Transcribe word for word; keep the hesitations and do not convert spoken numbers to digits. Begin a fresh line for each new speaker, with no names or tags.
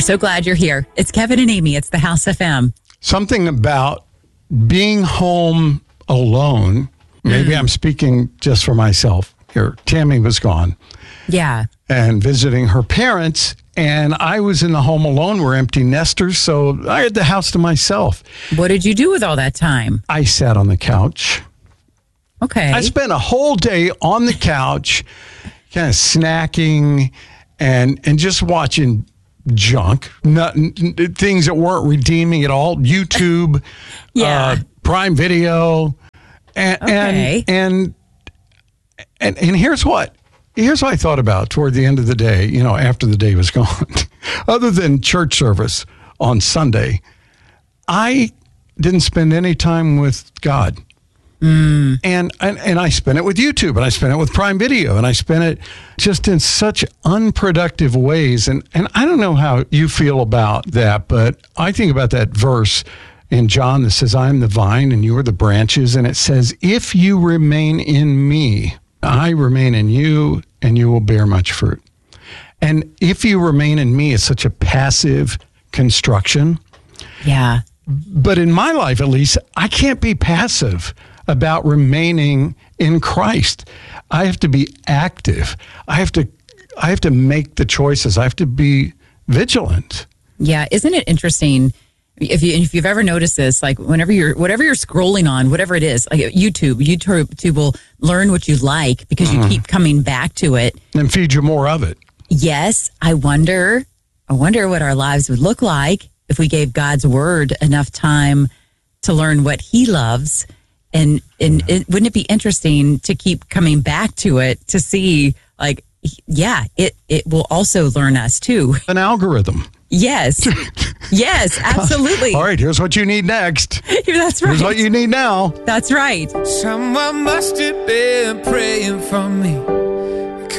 We're so glad you're here. It's Kevin and Amy. It's the House F M.
Something about being home alone. Maybe mm. I'm speaking just for myself here. Tammy was gone.
Yeah.
And visiting her parents. And I was in the home alone. We're empty nesters. So I had the house to myself.
What did you do with all that time?
I sat on the couch.
Okay.
I spent a whole day on the couch, kind of snacking and and just watching junk, not, things that weren't redeeming at all. YouTube,
yeah.
uh, Prime Video, and,
okay.
and and and and here's what here's what I thought about toward the end of the day. You know, after the day was gone, other than church service on Sunday, I didn't spend any time with God. Mm. And, and and I spent it with YouTube, and I spent it with Prime Video, and I spent it just in such unproductive ways. And, and I don't know how you feel about that, but I think about that verse in John that says, I am the vine and you are the branches. And it says, if you remain in me, I remain in you, and you will bear much fruit. And if you remain in me, it's such a passive construction.
Yeah.
But in my life, at least, I can't be passive about remaining in Christ. I have to be active. I have to I have to make the choices. I have to be vigilant.
Yeah, isn't it interesting if you if you've ever noticed this, like whenever you're whatever you're scrolling on, whatever it is, like YouTube, YouTube, YouTube will learn what you like because mm-hmm. you keep coming back to it
and feed you more of it.
Yes, I wonder I wonder what our lives would look like if we gave God's word enough time to learn what he loves. And and it, wouldn't it be interesting to keep coming back to it to see, like, yeah, it, it will also learn us too.
An algorithm.
Yes. Yes, absolutely.
All right, here's what you need next.
That's right.
Here's what you need now.
That's right.
Someone must have been praying for me.